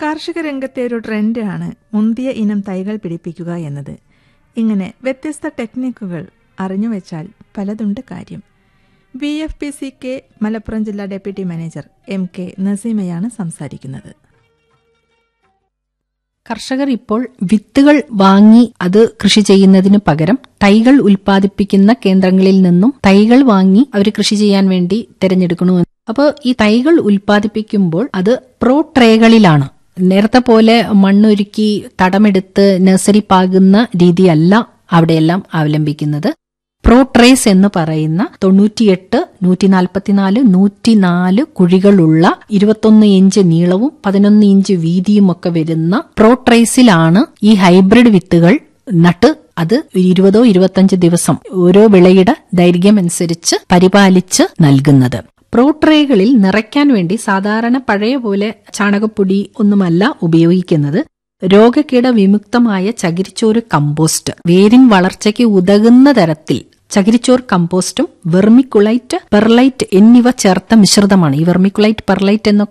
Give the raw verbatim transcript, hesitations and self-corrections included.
കാർഷിക രംഗത്തെ ഒരു ട്രെൻഡാണ് മുന്തിയ ഇനം തൈകൾ പിടിപ്പിക്കുക എന്നത്. ഇങ്ങനെ വ്യത്യസ്ത ടെക്നിക്കുകൾ അറിഞ്ഞുവെച്ചാൽ പലതുണ്ട് കാര്യം. B F P C K Malappuram ജില്ലാ ഡെപ്യൂട്ടി മാനേജർ എം കെ നസീമയാണ് സംസാരിക്കുന്നത്. കർഷകർ ഇപ്പോൾ വിത്തുകൾ വാങ്ങി അത് കൃഷി ചെയ്യുന്നതിന് പകരം തൈകൾ ഉൽപ്പാദിപ്പിക്കുന്ന കേന്ദ്രങ്ങളിൽ നിന്നും തൈകൾ വാങ്ങി അവർ കൃഷി ചെയ്യാൻ വേണ്ടി തിരഞ്ഞെടുക്കണു. അപ്പോൾ ഈ തൈകൾ ഉൽപ്പാദിപ്പിക്കുമ്പോൾ അത് പ്രോ ട്രേകളിലാണ്. നേരത്തെ പോലെ മണ്ണൊരുക്കി തടമെടുത്ത് നഴ്സറി പാകുന്ന രീതിയല്ല അവിടെയെല്ലാം അവലംബിക്കുന്നത്. പ്രോ ട്രേസ് എന്ന് പറയുന്ന തൊണ്ണൂറ്റിയെട്ട് നൂറ്റി നാൽപ്പത്തിനാല് നൂറ്റിനാല് കുഴികളുള്ള ഇരുപത്തൊന്ന് ഇഞ്ച് നീളവും പതിനൊന്ന് ഇഞ്ച് വീതിയും ഒക്കെ വരുന്ന പ്രോ ട്രേസിലാണ് ഈ ഹൈബ്രിഡ് വിത്തുകൾ നട്ട് അത് ഇരുപതോ ഇരുപത്തഞ്ച് ദിവസം ഓരോ വിളയുടെ ദൈർഘ്യം അനുസരിച്ച് പരിപാലിച്ച് നൽകുന്നത്. പ്രോ ട്രേകളിൽ നിറയ്ക്കാൻ വേണ്ടി സാധാരണ പഴയ പോലെ ചാണകപ്പൊടി ഒന്നുമല്ല ഉപയോഗിക്കുന്നത്. രോഗകീട വിമുക്തമായ ചകിരിച്ചോറ് കമ്പോസ്റ്റ്, വേരിൻ വളർച്ചയ്ക്ക് ഉതകുന്ന തരത്തിൽ ചകിരിച്ചോർ കമ്പോസ്റ്റും വെർമിക്കുലൈറ്റ്, പെർലൈറ്റ് എന്നിവ ചേർത്ത മിശ്രിതമാണ്. ഈ വെർമിക്കുലൈറ്റ്, പെർലൈറ്റ് എന്നൊക്കെ